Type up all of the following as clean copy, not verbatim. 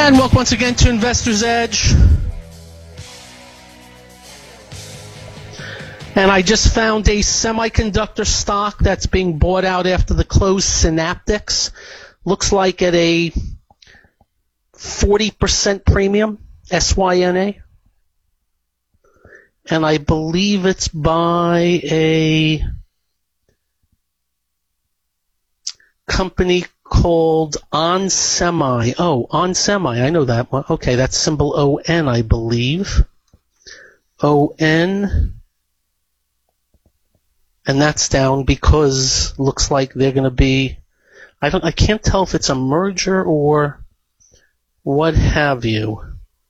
And welcome once again to Investor's Edge. And I just found a semiconductor stock that's being bought out after the close, Synaptics. Looks like at a 40% premium, SYNA. And I believe it's by a company called onsemi. Oh, onsemi. I know that one. Okay, that's symbol ON, I believe. ON. And that's down because looks like they're going to be, I can't tell if it's a merger or what have you.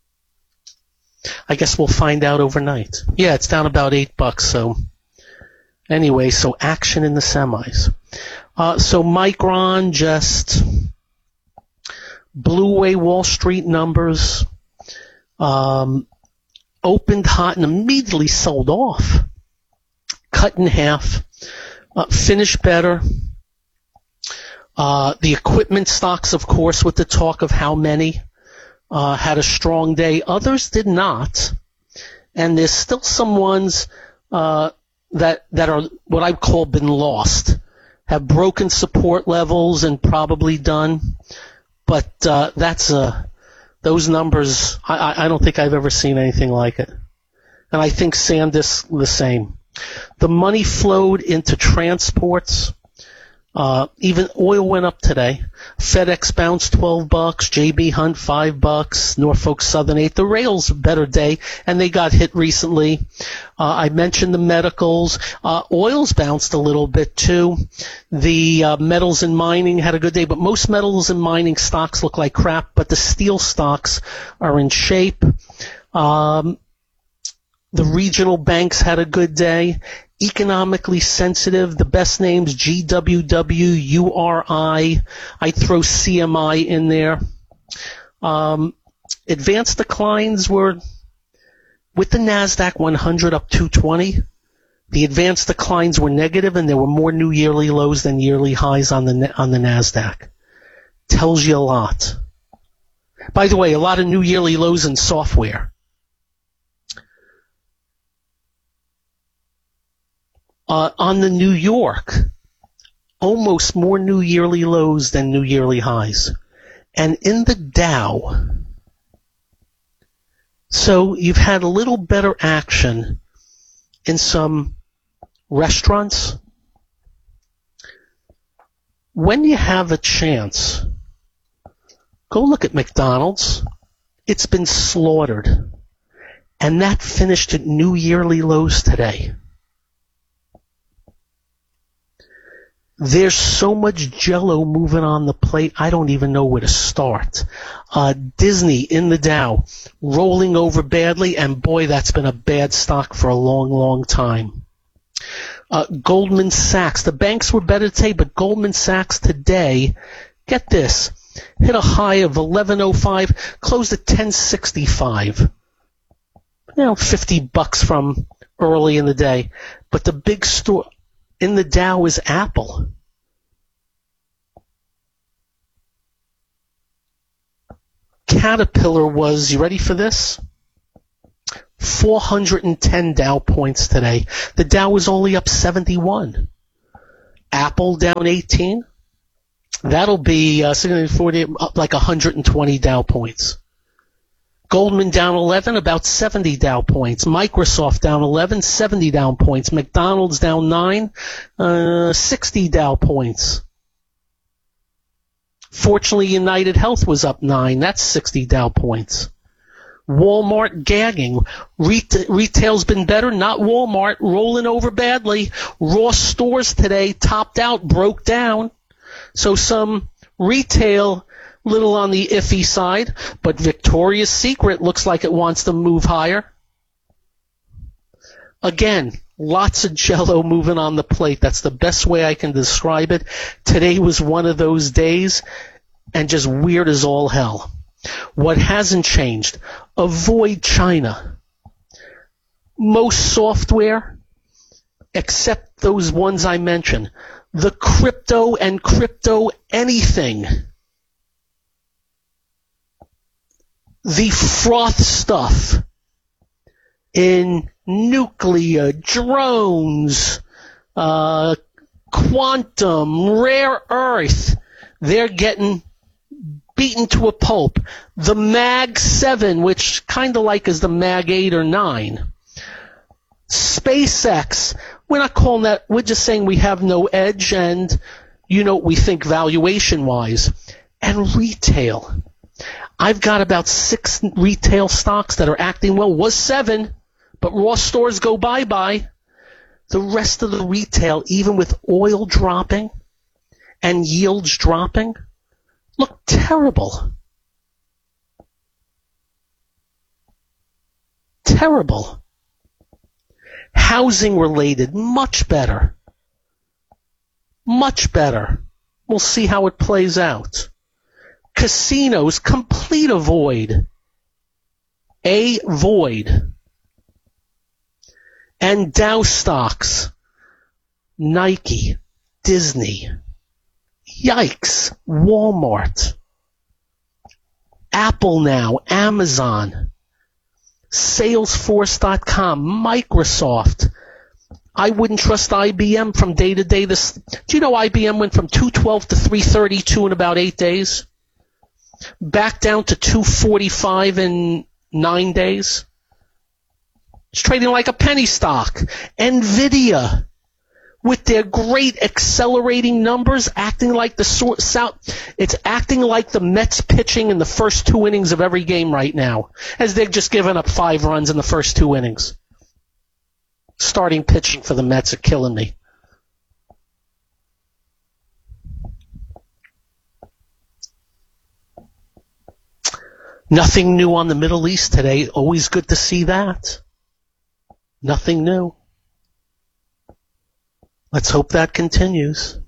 I guess we'll find out overnight. Yeah, it's down about $8. So anyway, so action in the semis. So Micron just blew away Wall Street numbers, opened hot and immediately sold off, cut in half, finished better. The equipment stocks, of course, with the talk of how many, had a strong day. Others did not. And there's still some ones, that are what I call been lost. Have broken support levels and probably done, but those numbers. I don't think I've ever seen anything like it, and I think SanDisk the same. The money flowed into transports. Even oil went up today. FedEx bounced $12, JB Hunt $5, Norfolk Southern 8. The rails better day, and they got hit recently. I mentioned the medicals. Oils bounced a little bit too. The metals and mining had a good day, but most metals and mining stocks look like crap. But the steel stocks are in shape. The regional banks had a good day. Economically sensitive, the best names, GWW, URI. I'd throw CMI in there. Advanced declines were, with the NASDAQ 100 up 220, the advanced declines were negative, and there were more new yearly lows than yearly highs on the NASDAQ. Tells you a lot. By the way, a lot of new yearly lows in software. On the New York, almost more new yearly lows than new yearly highs. And in the Dow, so you've had a little better action in some restaurants. When you have a chance, go look at McDonald's. It's been slaughtered. And that finished at new yearly lows today. There's so much jello moving on the plate, I don't even know where to start. Disney in the Dow, rolling over badly, and boy, that's been a bad stock for a long, long time. Goldman Sachs, the banks were better today, but Goldman Sachs today, get this, hit a high of 1105, closed at 1065. $50 from early in the day. But the big store in the Dow is Apple. Caterpillar was, you ready for this? 410 Dow points today. The Dow was only up 71. Apple down 18. That'll be 40, up like 120 Dow points. Goldman down 11, about 70 Dow points. Microsoft down 11, 70 Dow points. McDonald's down 9, 60 Dow points. Fortunately, United Health was up 9. That's 60 Dow points. Walmart gagging. Retail's been better, not Walmart. Rolling over badly. Ross Stores today topped out, broke down. So some retail little on the iffy side, but Victoria's Secret looks like it wants to move higher. Again, lots of jello moving on the plate. That's the best way I can describe it. Today was one of those days, and just weird as all hell. What hasn't changed? Avoid China. Most software, except those ones I mentioned, the crypto and crypto anything, the froth stuff in nuclear, drones, quantum, rare earth, they're getting beaten to a pulp. The Mag 7, which kind of like is the Mag 8 or 9. SpaceX, we're not calling that, we're just saying we have no edge, and you know what we think valuation-wise. And retail. I've got about 6 retail stocks that are acting well. Was 7, but Ross Stores go bye-bye. The rest of the retail, even with oil dropping and yields dropping, look terrible. Terrible. Housing related, much better. Much better. We'll see how it plays out. Casinos, complete a void. A void. And Dow stocks, Nike, Disney, yikes, Walmart, Apple now, Amazon, Salesforce.com, Microsoft. I wouldn't trust IBM from day to day. Do you know IBM went from 212 to 332 in about 8 days? Back down to 245 in 9 days? It's trading like a penny stock. Nvidia, with their great accelerating numbers, acting like it's acting like the Mets pitching in the first 2 innings of every game right now, as they've just given up 5 runs in the first 2 innings. Starting pitching for the Mets are killing me. Nothing new on the Middle East today. Always good to see that. Nothing new. Let's hope that continues.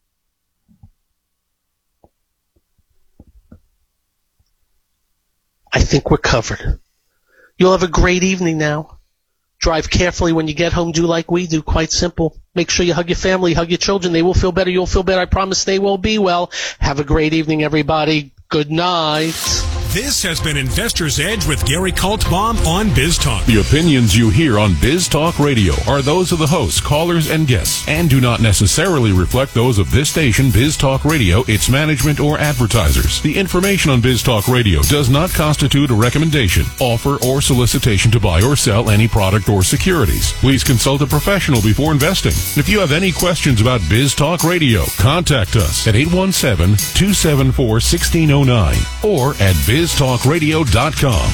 I think we're covered. You'll have a great evening now. Drive carefully when you get home. Do like we do. Quite simple. Make sure you hug your family, hug your children. They will feel better. You'll feel better. I promise they will be well. Have a great evening, everybody. Good night. This has been Investor's Edge with Gary Kaltbaum on Biz Talk. The opinions you hear on Biz Talk Radio are those of the hosts, callers, and guests, and do not necessarily reflect those of this station, Biz Talk Radio, its management, or advertisers. The information on Biz Talk Radio does not constitute a recommendation, offer, or solicitation to buy or sell any product or securities. Please consult a professional before investing. If you have any questions about Biz Talk Radio, contact us at 817-274-1609 or at biztalkradio.com.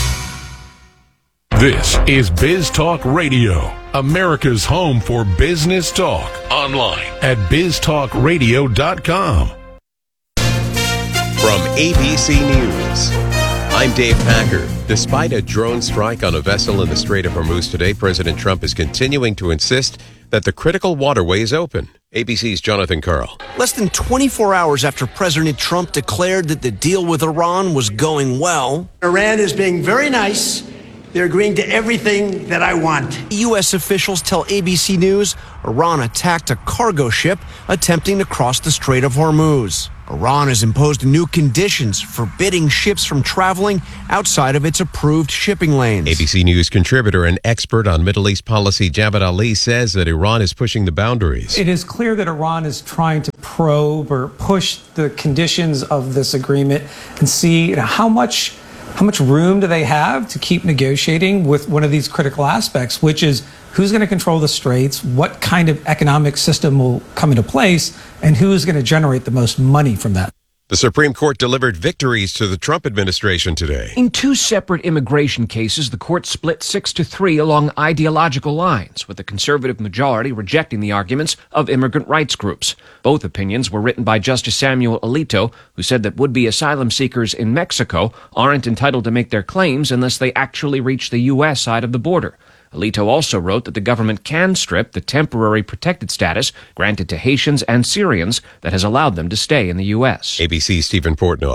This is Biz Talk Radio, America's home for business talk. Online at biztalkradio.com. From ABC News, I'm Dave Packer. Despite a drone strike on a vessel in the Strait of Hormuz today, President Trump is continuing to insist that the critical waterway is open. ABC's Jonathan Karl. Less than 24 hours after President Trump declared that the deal with Iran was going well, Iran is being very nice. They're agreeing to everything that I want. U.S. officials tell ABC News Iran attacked a cargo ship attempting to cross the Strait of Hormuz. Iran has imposed new conditions forbidding ships from traveling outside of its approved shipping lanes. ABC News contributor and expert on Middle East policy Javad Ali says that Iran is pushing the boundaries. It is clear that Iran is trying to probe or push the conditions of this agreement and see how much room do they have to keep negotiating with one of these critical aspects, which is who's going to control the straits, what kind of economic system will come into place, and who is going to generate the most money from that. The Supreme Court delivered victories to the Trump administration today. In 2 separate immigration cases, the court split 6-3 along ideological lines, with the conservative majority rejecting the arguments of immigrant rights groups. Both opinions were written by Justice Samuel Alito, who said that would-be asylum seekers in Mexico aren't entitled to make their claims unless they actually reach the U.S. side of the border. Alito also wrote that the government can strip the temporary protected status granted to Haitians and Syrians that has allowed them to stay in the U.S. ABC's Stephen Portnoy.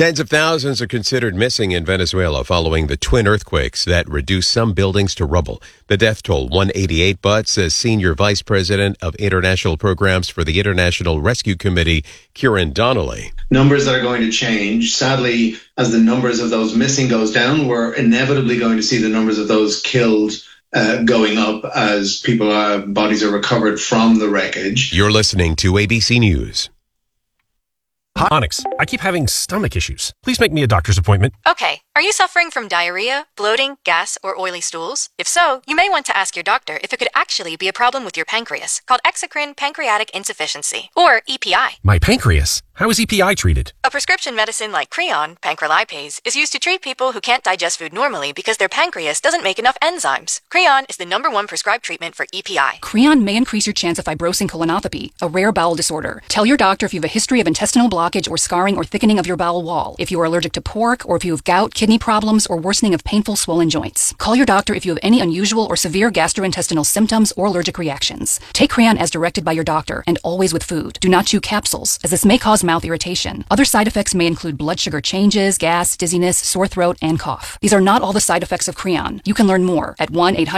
Tens of thousands are considered missing in Venezuela following the twin earthquakes that reduced some buildings to rubble. The death toll, 188, but, says Senior Vice President of International Programs for the International Rescue Committee, Kieran Donnelly. Numbers that are going to change. Sadly, as the numbers of those missing goes down, we're inevitably going to see the numbers of those killed going up as bodies are recovered from the wreckage. You're listening to ABC News. Onyx, I keep having stomach issues. Please make me a doctor's appointment. Okay. Are you suffering from diarrhea, bloating, gas, or oily stools? If so, you may want to ask your doctor if it could actually be a problem with your pancreas, called exocrine pancreatic insufficiency, or EPI. My pancreas? How is EPI treated? A prescription medicine like Creon, pancrelipase, is used to treat people who can't digest food normally because their pancreas doesn't make enough enzymes. Creon is the #1 prescribed treatment for EPI. Creon may increase your chance of fibrosing colonopathy, a rare bowel disorder. Tell your doctor if you have a history of intestinal blockage or scarring or thickening of your bowel wall, if you are allergic to pork, or if you have gout, kidney problems, or worsening of painful swollen joints. Call your doctor if you have any unusual or severe gastrointestinal symptoms or allergic reactions. Take Creon as directed by your doctor and always with food. Do not chew capsules, as this may cause mouth irritation. Other side effects may include blood sugar changes, gas, dizziness, sore throat, and cough. These are not all the side effects of Creon. You can learn more at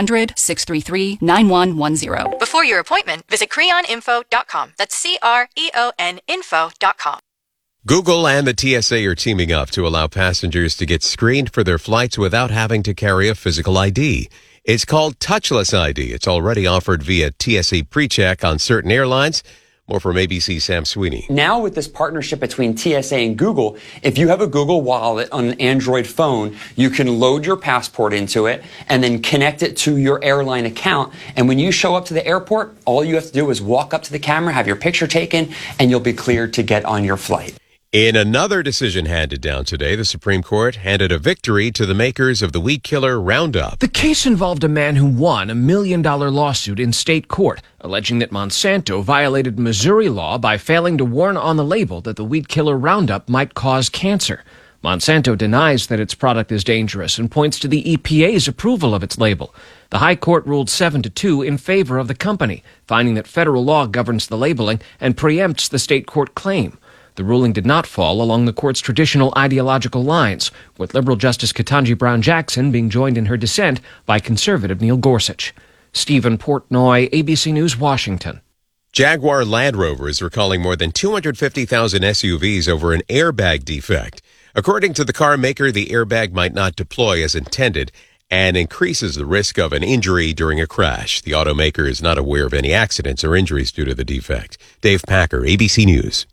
1-800-633-9110. Before your appointment, visit creoninfo.com. That's CREON info.com. Google and the TSA are teaming up to allow passengers to get screened for their flights without having to carry a physical ID. It's called Touchless ID. It's already offered via TSA PreCheck on certain airlines. More from ABC's Sam Sweeney. Now with this partnership between TSA and Google, if you have a Google Wallet on an Android phone, you can load your passport into it and then connect it to your airline account. And when you show up to the airport, all you have to do is walk up to the camera, have your picture taken, and you'll be cleared to get on your flight. In another decision handed down today, the Supreme Court handed a victory to the makers of the weed killer Roundup. The case involved a man who won a $1 million lawsuit in state court, alleging that Monsanto violated Missouri law by failing to warn on the label that the weed killer Roundup might cause cancer. Monsanto denies that its product is dangerous and points to the EPA's approval of its label. The High Court ruled 7-2 in favor of the company, finding that federal law governs the labeling and preempts the state court claim. The ruling did not fall along the court's traditional ideological lines, with liberal Justice Ketanji Brown Jackson being joined in her dissent by conservative Neil Gorsuch. Stephen Portnoy, ABC News, Washington. Jaguar Land Rover is recalling more than 250,000 SUVs over an airbag defect. According to the car maker, the airbag might not deploy as intended and increases the risk of an injury during a crash. The automaker is not aware of any accidents or injuries due to the defect. Dave Packer, ABC News.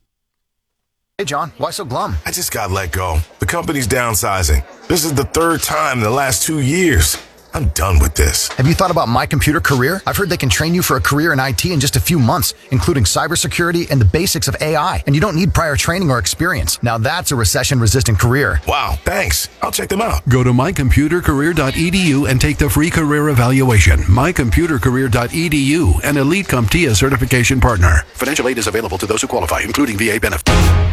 Hey, John, why so glum? I just got let go. The company's downsizing. This is the third time in the last 2 years. I'm done with this. Have you thought about My Computer Career? I've heard they can train you for a career in IT in just a few months, including cybersecurity and the basics of AI. And you don't need prior training or experience. Now that's a recession-resistant career. Wow, thanks. I'll check them out. Go to mycomputercareer.edu and take the free career evaluation. mycomputercareer.edu, an Elite CompTIA certification partner. Financial aid is available to those who qualify, including VA benefits.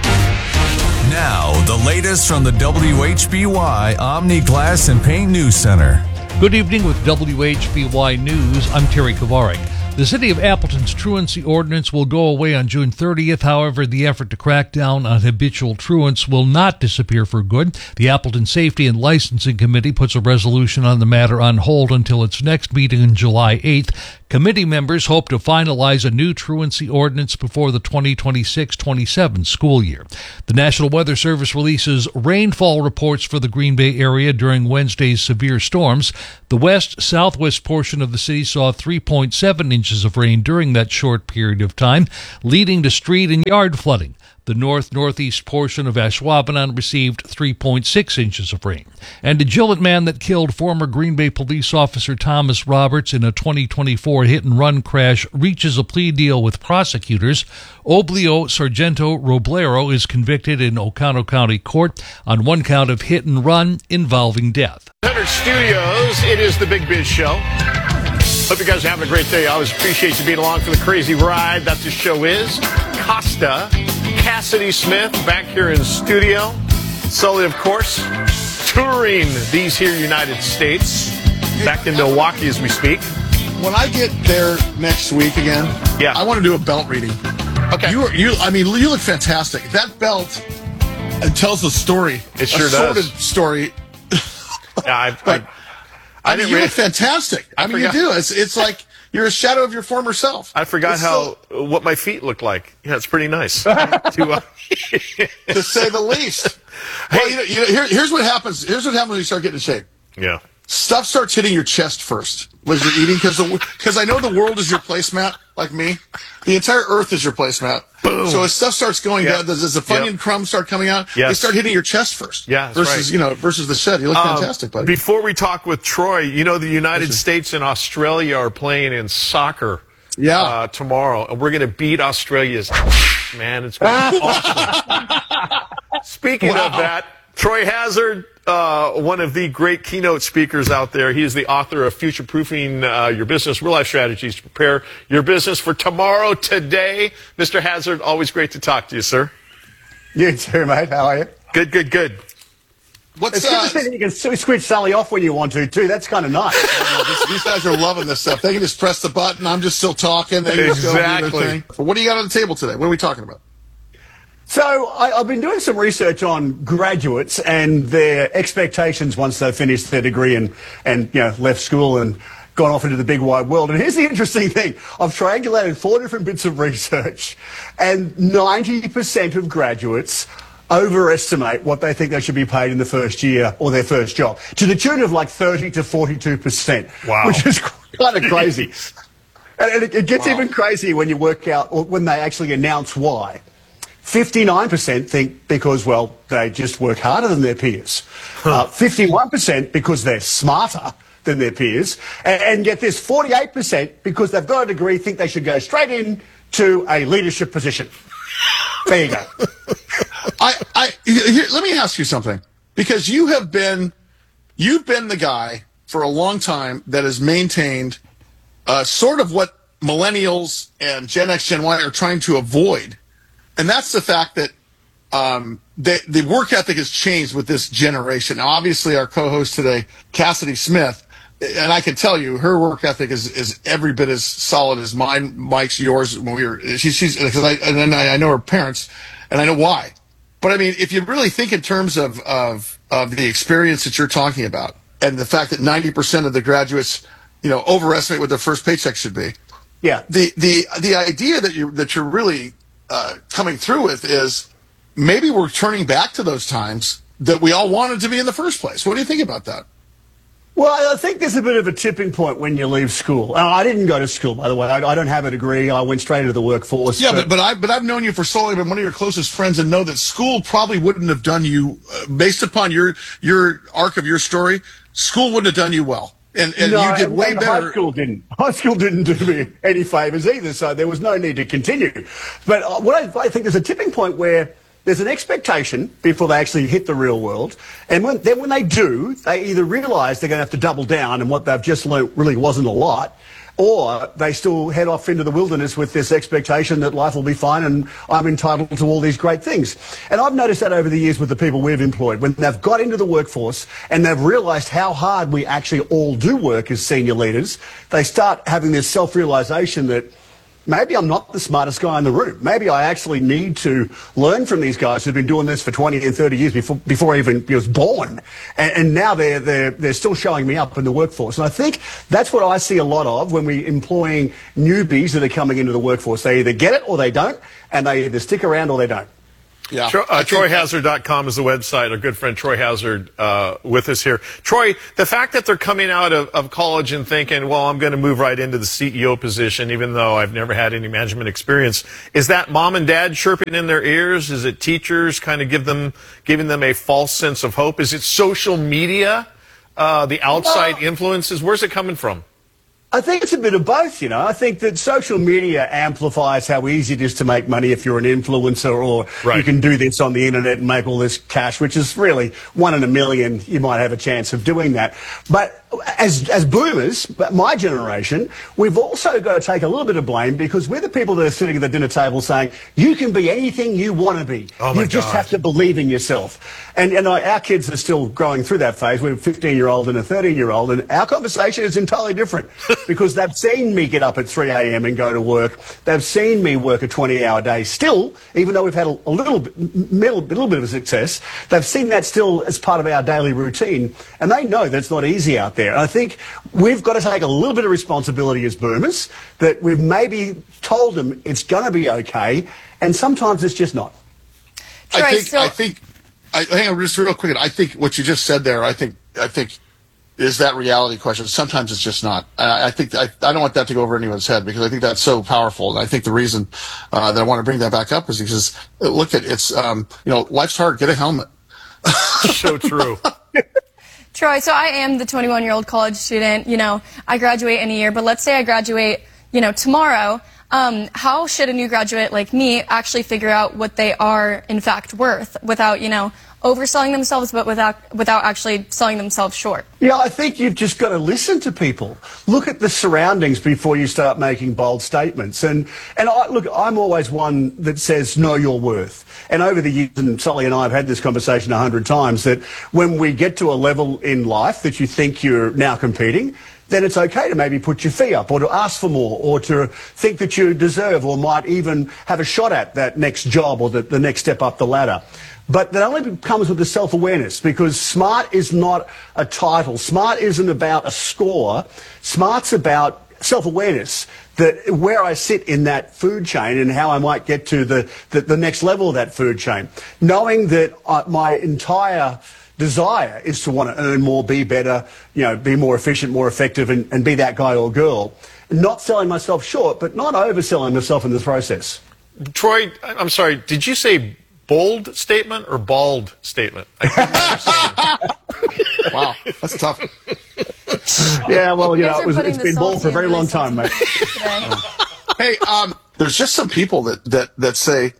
Now, the latest from the WHBY Omni Glass and Paint News Center. Good evening with WHBY News. I'm Terry Kovarik. The City of Appleton's truancy ordinance will go away on June 30th. However, the effort to crack down on habitual truants will not disappear for good. The Appleton Safety and Licensing Committee puts a resolution on the matter on hold until its next meeting on July 8th. Committee members hope to finalize a new truancy ordinance before the 2026-27 school year. The National Weather Service releases rainfall reports for the Green Bay area during Wednesday's severe storms. The west-southwest portion of the city saw 3.7 inches of rain during that short period of time, leading to street and yard flooding. The north-northeast portion of Ashwaubenon received 3.6 inches of rain. And a Gillette man that killed former Green Bay police officer Thomas Roberts in a 2024 hit-and-run crash reaches a plea deal with prosecutors. Oblio Sargento Roblero is convicted in Oconto County Court on one count of hit-and-run involving death. Center Studios, it is the Big Biz Show. Hope you guys are having a great day. I always appreciate you being along for the crazy ride that the show is. Costa, Cassidy Smith back here in studio. Sully, of course, touring these here United States. Back in Milwaukee as we speak. When I get there next week again, I want to do a belt reading. Okay. You look fantastic. That belt It tells a story. It sure a does. Sordid story. Yeah, I mean, you look fantastic. I mean, you do. It's like you're a shadow of your former self. I forgot what my feet look like. Yeah, it's pretty nice. To say the least. Well, here's what happens. Here's what happens when you start getting in shape. Yeah. Stuff starts hitting your chest first as you're eating, because I know the world is your placemat, like me. The entire earth is your placemat. Boom. So as stuff starts going down, as the Funyun crumbs start coming out, they start hitting your chest first. Yeah, versus versus the shed. You look fantastic, buddy. Before we talk with Troy, the United States and Australia are playing in soccer. Yeah. Tomorrow, and we're going to beat Australia's. Man, it's going to be awesome. Speaking of that, Troy Hazard, one of the great keynote speakers out there. He is the author of Future-Proofing Your Business, Real-Life Strategies to Prepare Your Business for Tomorrow, Today. Mr. Hazard, always great to talk to you, sir. You too, mate. How are you? Good. It's good to see that you can switch Sally off when you want to, too. That's kind of nice. These guys are loving this stuff. They can just press the button. I'm just still talking. They just go do their thing. What do you got on the table today? What are we talking about? So I've been doing some research on graduates and their expectations once they've finished their degree and left school and gone off into the big wide world. And here's the interesting thing. I've triangulated 4 different bits of research, and 90% of graduates overestimate what they think they should be paid in the first year or their first job, to the tune of like 30 to 42%. Wow. Which is kind of crazy. And it gets even crazier when you work out, or when they actually announce why. 59% think because, well, they just work harder than their peers. 51% because they're smarter than their peers. And get this, 48% because they've got a degree, think they should go straight into a leadership position. There you go. Let me ask you something, because you've been the guy for a long time that has maintained sort of what millennials and Gen X, Gen Y are trying to avoid. And that's the fact that the work ethic has changed with this generation. Now, obviously, our co-host today, Cassidy Smith, and I can tell you, her work ethic is every bit as solid as mine, Mike's, yours. When we were, because I know her parents, and I know why. But I mean, if you really think in terms of the experience that you're talking about, and the fact that 90% of the graduates, overestimate what their first paycheck should be. Yeah. The idea that you're really coming through with is maybe we're turning back to those times that we all wanted to be in the first place. What do you think about that? Well, I think there's a bit of a tipping point when you leave school. I didn't go to school, by the way. I don't have a degree. I went straight into the workforce. Yeah, but I've known you for so long. I've been one of your closest friends, and know that school probably wouldn't have done you, based upon your arc of your story, school wouldn't have done you well. And no, you did way better. High school didn't do me any favours either, so there was no need to continue. But what I think there's a tipping point where there's an expectation before they actually hit the real world, and when they do, they either realise they're going to have to double down and what they've just learnt really wasn't a lot, or they still head off into the wilderness with this expectation that life will be fine and I'm entitled to all these great things. And I've noticed that over the years with the people we've employed. When they've got into the workforce and they've realised how hard we actually all do work as senior leaders, they start having this self-realisation that maybe I'm not the smartest guy in the room. Maybe I actually need to learn from these guys who've been doing this for 20 and 30 years before I even was born. And now they're still showing me up in the workforce. And I think that's what I see a lot of when we're employing newbies that are coming into the workforce. They either get it or they don't, and they either stick around or they don't. Yeah. TroyHazard.com is the website. Our good friend Troy Hazard with us here. Troy, the fact that they're coming out of college and thinking, well, I'm going to move right into the CEO position, even though I've never had any management experience, is that mom and dad chirping in their ears? Is it teachers kind of giving them a false sense of hope? Is it social media, the outside influences? Where's it coming from? I think it's a bit of both, I think that social media amplifies how easy it is to make money if you're an influencer, or you can do this on the internet and make all this cash, which is really 1 in a million. You might have a chance of doing that. But as boomers, my generation, we've also got to take a little bit of blame, because we're the people that are sitting at the dinner table saying, you can be anything you want to be. You just have to believe in yourself. And our kids are still growing through that phase. We're a 15-year-old and a 13-year-old, and our conversation is entirely different. because they've seen me get up at 3 a.m. and go to work. They've seen me work a 20-hour day still, even though we've had a little bit of success. They've seen that still as part of our daily routine, and they know that it's not easy out there. And I think we've got to take a little bit of responsibility as boomers, that we've maybe told them it's going to be okay, and sometimes it's just not. I think, hang on just real quick. I think what you just said there, I think is that reality question. Sometimes it's just not. I think I don't want that to go over anyone's head, because I think that's so powerful. And I think the reason that I want to bring that back up is because look at it's life's hard. Get a helmet. So true. Troy, so I am the 21-year-old college student. I graduate in a year, but let's say I graduate, tomorrow. How should a new graduate like me actually figure out what they are in fact worth without, overselling themselves, but without actually selling themselves short? Yeah, I think you've just got to listen to people. Look at the surroundings before you start making bold statements. And I'm always one that says, know your worth. And over the years, and Sully and I have had this conversation 100 times, that when we get to a level in life that you think you're now competing, then it's okay to maybe put your fee up, or to ask for more, or to think that you deserve or might even have a shot at that next job or the next step up the ladder. But that only comes with the self-awareness, because smart is not a title. Smart isn't about a score. Smart's about self-awareness, that where I sit in that food chain and how I might get to the next level of that food chain. Knowing that my entire desire is to want to earn more, be better, be more efficient, more effective, and be that guy or girl. Not selling myself short, but not overselling myself in the process. Troy, I'm sorry, did you say bold statement or bald statement? Wow, that's tough. Yeah, well, it's been bold for a very long time, mate. Hey, there's just some people that say,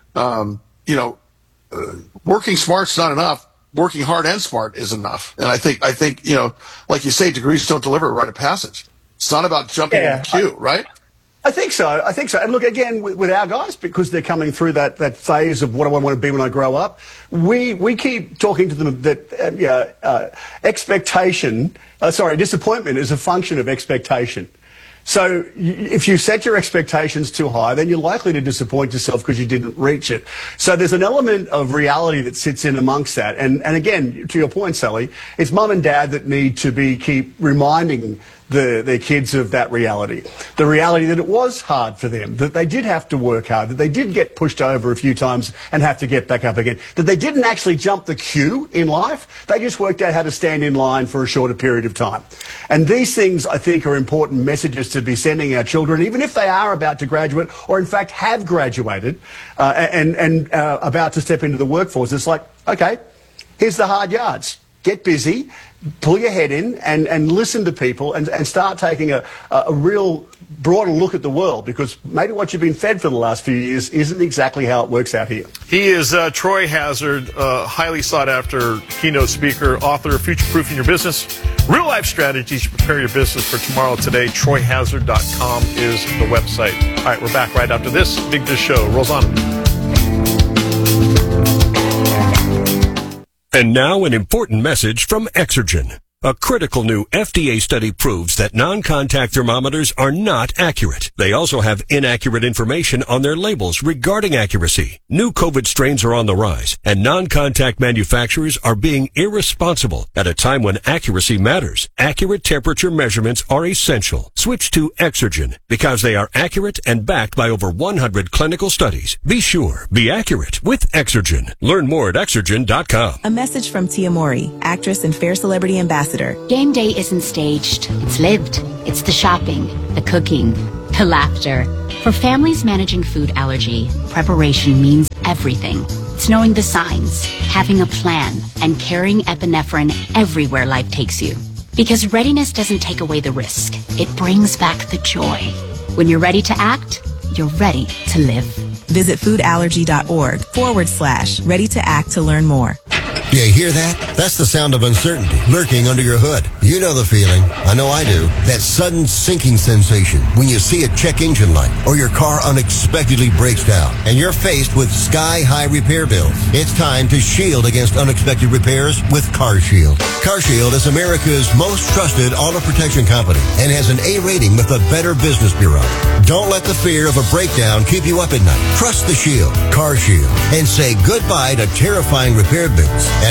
working smart's not enough. Working hard and smart is enough. And I think, like you say, degrees don't deliver a rite of passage. It's not about jumping in the queue, right? I think so. And look, again, with our guys, because they're coming through that phase of what do I want to be when I grow up, we keep talking to them that disappointment is a function of expectation. So if you set your expectations too high, then you're likely to disappoint yourself because you didn't reach it. So there's an element of reality that sits in amongst that. And again, to your point, Sally, it's mum and dad that need to keep reminding their kids of that reality. The reality that it was hard for them, that they did have to work hard, that they did get pushed over a few times and have to get back up again, that they didn't actually jump the queue in life. They just worked out how to stand in line for a shorter period of time. And these things, I think, are important messages to be sending our children, even if they are about to graduate or, in fact, have graduated and about to step into the workforce. It's like, okay, here's the hard yards. Get busy, pull your head in and listen to people and start taking a real broader look at the world, because maybe what you've been fed for the last few years isn't exactly how it works out here. He is Troy Hazard, highly sought after keynote speaker, author of Future Proofing Your Business, Real Life Strategies to Prepare Your Business for Tomorrow Today. TroyHazard.com is the website. All right, we're back right after this. Big Biz Show rolls on. And now an important message from Exergen. A critical new FDA study proves that non-contact thermometers are not accurate. They also have inaccurate information on their labels regarding accuracy. New COVID strains are on the rise, and non-contact manufacturers are being irresponsible at a time when accuracy matters. Accurate temperature measurements are essential. Switch to Exergen because they are accurate and backed by over 100 clinical studies. Be sure, be accurate with Exergen. Learn more at Exergen.com. A message from Tia Mowry, actress and Fair Celebrity Ambassador. Game day isn't staged, it's lived. It's the shopping, the cooking, the laughter. For families managing food allergy, preparation means everything. It's knowing the signs, having a plan, and carrying epinephrine everywhere life takes you. Because readiness doesn't take away the risk, it brings back the joy. When you're ready to act, you're ready to live. Visit foodallergy.org/ready to act to learn more. You hear that? That's the sound of uncertainty lurking under your hood. You know the feeling. I know I do. That sudden sinking sensation when you see a check engine light or your car unexpectedly breaks down and you're faced with sky-high repair bills. It's time to shield against unexpected repairs with CarShield. CarShield is America's most trusted auto protection company and has an A rating with the Better Business Bureau. Don't let the fear of a breakdown keep you up at night. Trust the Shield, CarShield, and say goodbye to terrifying repair bills at